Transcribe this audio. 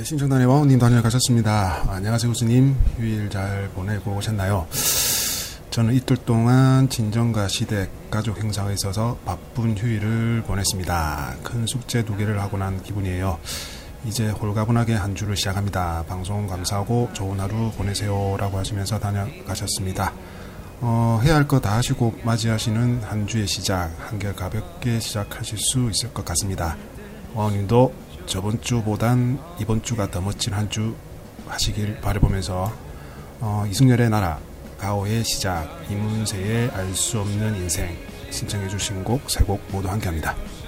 네, 신청단의 와우님 다녀가셨습니다. 안녕하세요, 교수님. 휴일 잘 보내고 오셨나요? 저는 이틀 동안 친정과 시댁, 가족 행사가 있어서 바쁜 휴일을 보냈습니다. 큰 숙제 2개를 하고 난 기분이에요. 이제 홀가분하게 한 주를 시작합니다. 방송 감사하고 좋은 하루 보내세요 라고 하시면서 다녀가셨습니다. 해야 할 거 다 하시고 맞이하시는 한 주의 시작, 한결 가볍게 시작하실 수 있을 것 같습니다. 와우님도 저번 주보단 이번 주가 더 멋진 한 주 하시길 바라보면서 이승열의 나라, 가오의 시작, 이문세의 알 수 없는 인생 신청해 주신 곡 3곡 모두 함께합니다.